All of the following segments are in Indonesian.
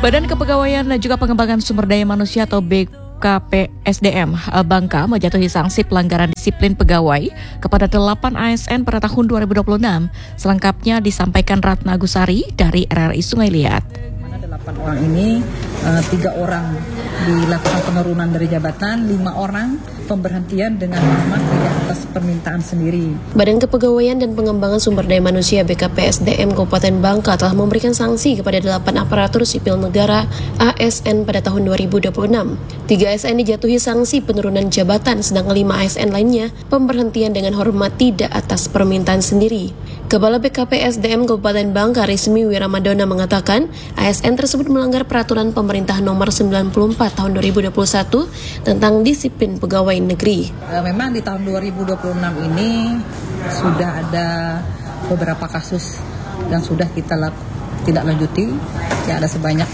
Badan Kepegawaian dan juga Pengembangan Sumber Daya Manusia atau BKPSDM Bangka menjatuhi sanksi pelanggaran disiplin pegawai kepada 8 ASN pada tahun 2026. Selengkapnya disampaikan Ratna Agusari dari RRI Sungai Liat. 8 orang ini, 3 orang dilakukan penurunan dari jabatan, 5 orang pemberhentian dengan hormat tidak atas permintaan sendiri. Badan Kepegawaian dan Pengembangan Sumber Daya Manusia BKPSDM Kabupaten Bangka telah memberikan sanksi kepada 8 aparatur sipil negara ASN pada tahun 2026. 3 ASN dijatuhi sanksi penurunan jabatan, sedangkan 5 ASN lainnya pemberhentian dengan hormat tidak atas permintaan sendiri. Kepala BKPSDM Kabupaten Bangka Rismi Wiramadona mengatakan ASN tersebut melanggar peraturan pemerintah nomor 94 tahun 2021 tentang disiplin pegawai negeri. Memang di tahun 2026 ini sudah ada beberapa kasus yang sudah kita tidak lanjuti. Ya, ada sebanyak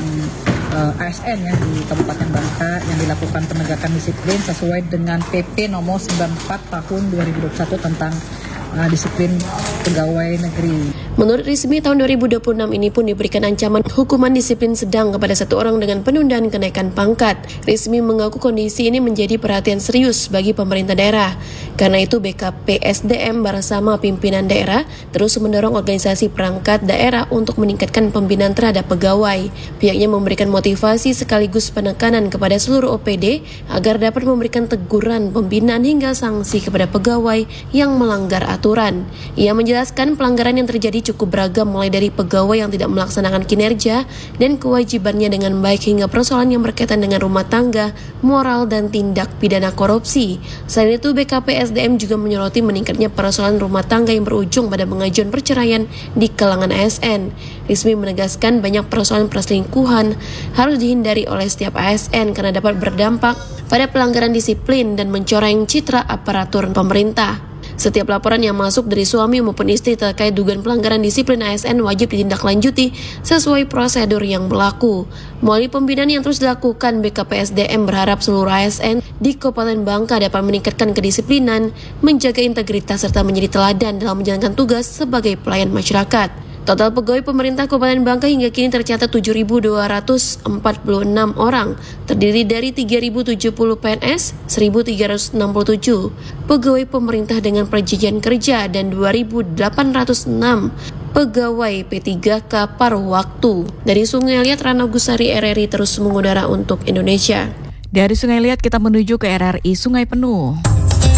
8 ASN ya di Kabupaten Bangka yang dilakukan penegakan disiplin sesuai dengan PP nomor 94 tahun 2021 tentang disiplin pegawai negeri. Menurut Rismi, tahun 2026 ini pun diberikan ancaman hukuman disiplin sedang kepada 1 orang dengan penundaan kenaikan pangkat. Rismi mengaku kondisi ini menjadi perhatian serius bagi pemerintah daerah. Karena itu BKPSDM bersama pimpinan daerah terus mendorong organisasi perangkat daerah untuk meningkatkan pembinaan terhadap pegawai. Pihaknya memberikan motivasi sekaligus penekanan kepada seluruh OPD agar dapat memberikan teguran, pembinaan hingga sanksi kepada pegawai yang melanggar aturan. Ia menjelaskan pelanggaran yang terjadi cukup beragam, mulai dari pegawai yang tidak melaksanakan kinerja dan kewajibannya dengan baik hingga persoalan yang berkaitan dengan rumah tangga, moral, dan tindak pidana korupsi. Selain itu, BKPSDM juga menyoroti meningkatnya persoalan rumah tangga yang berujung pada pengajuan perceraian di kalangan ASN. Rismi menegaskan banyak persoalan perselingkuhan harus dihindari oleh setiap ASN karena dapat berdampak pada pelanggaran disiplin dan mencoreng citra aparatur pemerintah. Setiap laporan yang masuk dari suami maupun istri terkait dugaan pelanggaran disiplin ASN wajib ditindaklanjuti sesuai prosedur yang berlaku. Melalui pembinaan yang terus dilakukan, BKPSDM berharap seluruh ASN di Kabupaten Bangka dapat meningkatkan kedisiplinan, menjaga integritas serta menjadi teladan dalam menjalankan tugas sebagai pelayan masyarakat. Total pegawai pemerintah Kabupaten Bangka hingga kini tercatat 7.246 orang, terdiri dari 3.070 PNS, 1.367 pegawai pemerintah dengan perjanjian kerja, dan 2.806 pegawai P3K paruh waktu. Dari Sungai Liat, Ratna Agusari, RRI terus mengudara untuk Indonesia. Dari Sungai Liat kita menuju ke RRI Sungai Penuh.